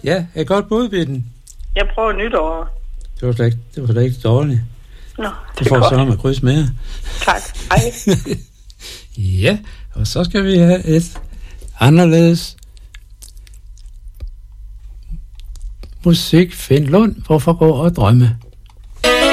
Ja, et godt bud, Bitten. Jeg prøver nytår. Det var slet ikke dårligt. Nå, Du får så med kryds mere. Tak. Hej. Ja, og så skal vi have et anderledes musik. Find Lund, hvorfor gå og drømme?